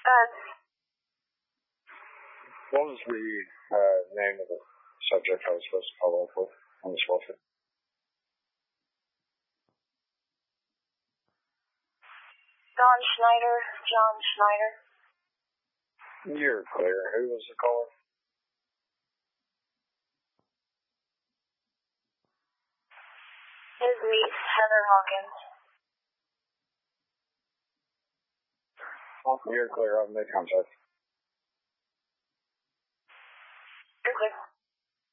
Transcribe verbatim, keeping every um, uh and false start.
Uh, What was the uh, name of the subject I was supposed to follow up with on the twelfth? Don Schneider, John Schneider. You're clear. Who was the caller? His niece, Heather Hawkins. You're clear. I've made contact. You're clear.